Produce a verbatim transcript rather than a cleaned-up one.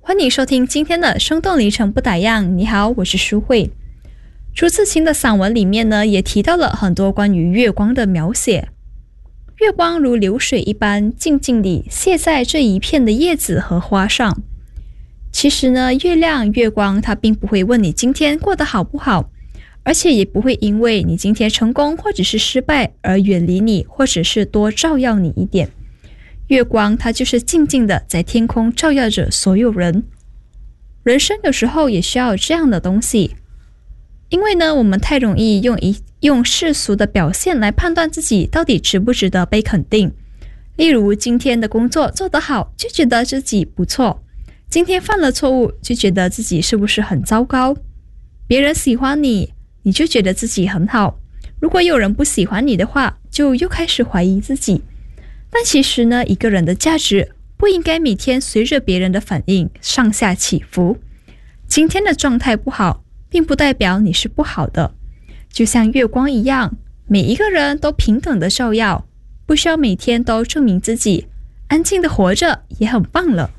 欢迎收听今天的生动里程不打烊。你好，我是舒慧。朱自清的散文里面呢，也提到了很多关于月光的描写。月光如流水一般，静静地泻在这一片的叶子和花上。其实呢，月亮、月光它并不会问你今天过得好不好，而且也不会因为你今天成功或者是失败而远离你，或者是多照耀你一点。月光它就是静静的在天空照耀着所有人。人生有时候也需要这样的东西，因为呢，我们太容易用一用世俗的表现来判断自己到底值不值得被肯定。例如，今天的工作做得好，就觉得自己不错；今天犯了错误，就觉得自己是不是很糟糕。别人喜欢你，你就觉得自己很好；如果有人不喜欢你的话，就又开始怀疑自己。但其实呢，一个人的价值不应该每天随着别人的反应上下起伏。今天的状态不好，并不代表你是不好的。就像月光一样，每一个人都平等的照耀，不需要每天都证明自己，安静的活着也很棒了。